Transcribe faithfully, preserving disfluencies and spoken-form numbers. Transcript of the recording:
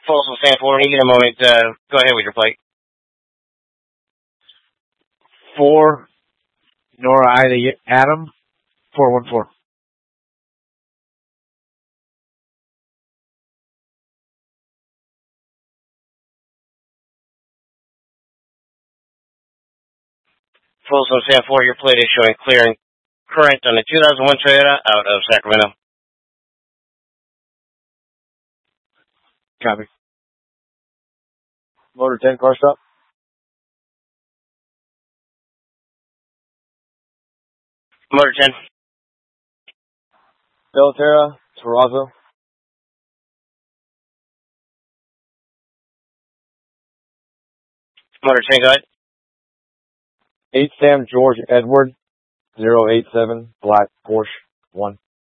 Folsom Sanford, when you get a moment, uh, go ahead with your plate. Four, Nora Ida Adam, four one four. Folsom Sanford, your plate is showing clear and current on the two thousand one Toyota out of Sacramento. Copy. Motor ten, car stop. Motor ten. Belterra, Terrazzo. Motor ten, go ahead. eight Sam George Edward, zero eight seven, black Porsche, one.